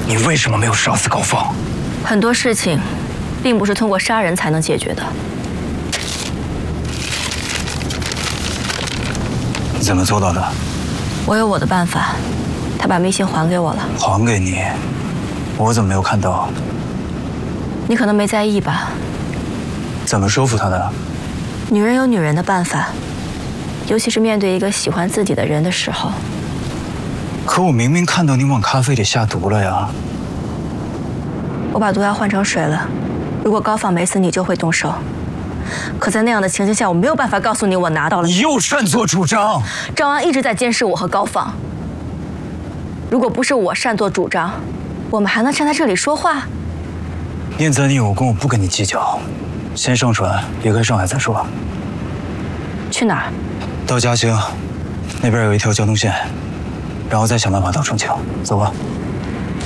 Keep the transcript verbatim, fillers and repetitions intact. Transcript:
你为什么没有杀死高放？ 很多事情，并不是通过杀人才能解决的。 你怎么做到的？ 我有我的办法。他把密信还给我了。 还给你？我怎么没有看到？ 你可能没在意吧？ 怎么说服他的？ 女人有女人的办法，尤其是面对一个喜欢自己的人的时候。 可我明明看到你往咖啡里下毒了呀！ 我把毒药换成水了。如果高放没死，你就会动手。可在那样的情形下，我没有办法告诉你我拿到了。 你又擅作主张！ 赵安一直在监视我和高放。如果不是我擅作主张，我们还能站在这里说话？ 念在你有功，我不跟你计较。先上船，离开上海再说。 去哪儿？ 到嘉兴，那边有一条交通线，然后再想办法到重庆。走吧。